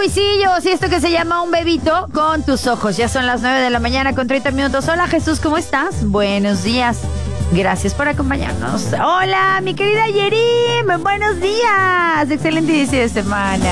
Huisillos y esto que se llama Un Bebito con tus ojos. Ya son las 9 de la mañana con 30 minutos. Hola Jesús, ¿cómo estás? Buenos días. Gracias por acompañarnos. Hola, mi querida Yerim. Buenos días. Excelente inicio de semana.